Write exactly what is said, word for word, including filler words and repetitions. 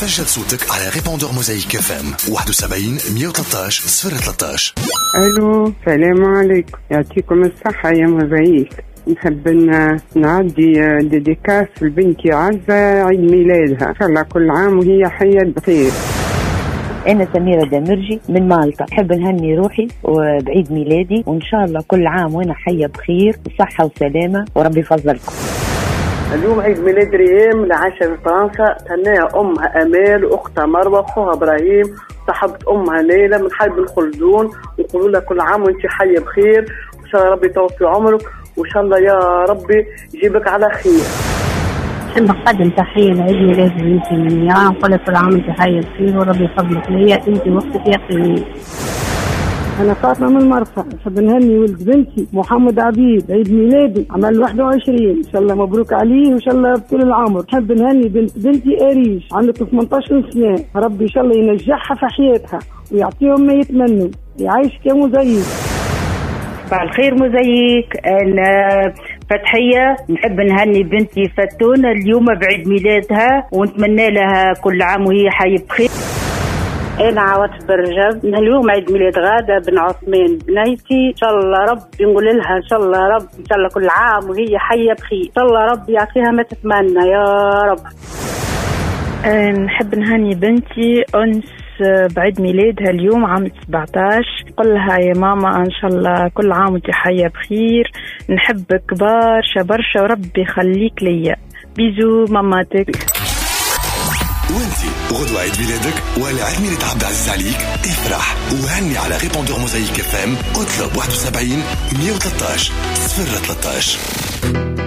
سجل صوتك على ريبوندور موزايك اف ام واحد وسبعين مية وثلاثة عشر صفر ثلاثة عشر. الو، السلام عليكم، يعطيكم الصحة يا موزايك. نحب نعدي ديديكاس لبنتي عزة عيد ميلادها، إن شاء الله كل عام وهي حية بخير. أنا سميرة دمرجي من مالطا، أحب نهني روحي وبعيد ميلادي، وإن شاء الله كل عام وأنا حية بخير وصحة وسلامة وربي يفضلكم. اليوم عيد ميلاد ريم لعاشر فرنسا، تهنيها أمها أمال وأختها مروة وأخوها إبراهيم وصاحبة أمها ليلى من حلب الخلدون، ونقولوا لها كل عام وأنت حية بخير، وإن شاء الله ربي يطول عمرك، وإن شاء الله يا ربي يجيبك على خير. نحب نقدم تحية لعيد ميلاد بنتي من يا نقول لك كل عام وأنت حية بخير وربي يفضلك ليا أنت وأختك يقيني. أنا فاطمة من مرفأ، نحب نهني ولد بنتي محمد عبيد عيد ميلادي عمل واحد وعشرين، إن شاء الله مبروك عليه وإن شاء الله بطول العمر. نحب نهني بنت بنتي أريش عندها ثمانية عشر سنة، ربي إن شاء الله ينجحها في حياتها ويعطيهم ما يتمنوا، يعيشك يا موزايك. صباح الخير موزايك، أنا فتحية، نحب نهني بنتي فتونة اليوم بعيد ميلادها ونتمنى لها كل عام وهي حية بخير. أنا عوضت برجب، اليوم عيد ميلاد غادة بن عثمان بنيتي، إن شاء الله رب نقول لها إن شاء الله رب إن شاء الله كل عام وهي حية بخير، إن شاء الله رب يعطيها ما تتمنى يا رب. نحب نهني بنتي أنس بعيد ميلادها اليوم عام سبعة عشر، قل لها يا ماما إن شاء الله كل عام وانت حية بخير، نحبك برشا برشا وربي يخليك ليا، بيزو ماماتك. وانتي غدوة عيد ميلادك ولا عيد ميلاد عبد العزيز عليك؟ افرح وهني على ريبوندور موزايك اف ام، اطلب واحد وسبعين مية وثلاثة عشر صفر ثلاثة عشر.